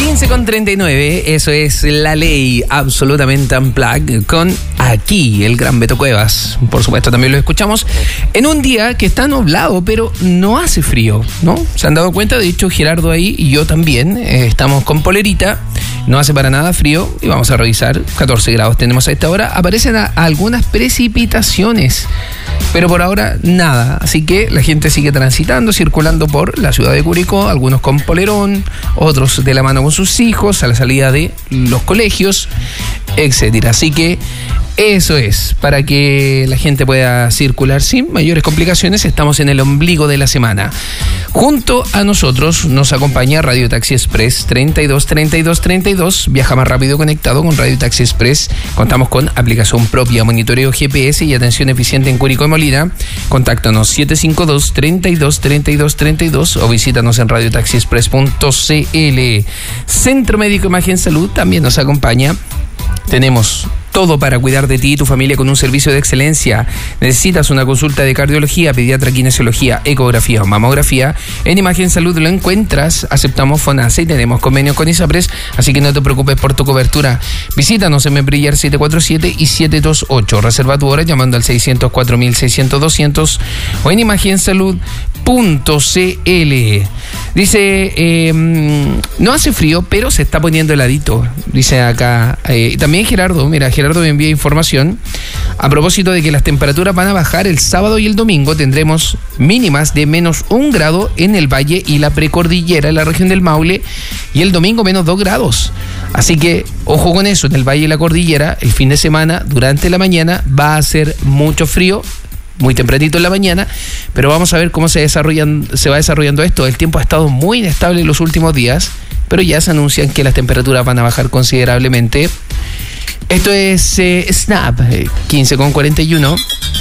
15:39, eso es La Ley, absolutamente unplugged, con aquí el gran Beto Cuevas. Por supuesto, también lo escuchamos en un día que está nublado, pero no hace frío, ¿no? ¿Se han dado cuenta? De hecho, Gerardo ahí y yo también estamos con polerita, no hace para nada frío y vamos a revisar. 14 grados tenemos a esta hora. Aparecen algunas precipitaciones, pero por ahora nada. Así que la gente sigue transitando, circulando por la ciudad de Curicó, algunos con polerón, otros de la mano con sus hijos a la salida de los colegios, etcétera. Así que eso es, para que la gente pueda circular sin mayores complicaciones. Estamos en el ombligo de la semana. Junto a nosotros nos acompaña Radio Taxi Express 323232. Viaja más rápido conectado con Radio Taxi Express. Contamos con aplicación propia, monitoreo GPS y atención eficiente en Curicó y Molina. Contáctanos 752-323232 o visítanos en radiotaxiexpress.cl. Centro Médico Imagen Salud también nos acompaña. Tenemos todo para cuidar de ti y tu familia con un servicio de excelencia. Necesitas una consulta de cardiología, pediatra, kinesiología, ecografía o mamografía. En Imagen Salud lo encuentras. Aceptamos FONASA y tenemos convenio con ISAPRES, así que no te preocupes por tu cobertura. Visítanos en Membrillar 747 y 728. Reserva tu hora llamando al 604-600-200 o en imagensalud.cl. Dice, no hace frío, pero se está poniendo heladito, dice acá. También Gerardo me envía información a propósito de que las temperaturas van a bajar el sábado y el domingo. Tendremos mínimas de -1 grado en el valle y la precordillera, en la región del Maule, y el domingo -2 grados. Así que ojo con eso, en el valle y la cordillera el fin de semana, durante la mañana va a hacer mucho frío, muy tempranito en la mañana, pero vamos a ver cómo se va desarrollando esto. El tiempo ha estado muy inestable en los últimos días, pero ya se anuncian que las temperaturas van a bajar considerablemente. Esto es Snap, 15:41.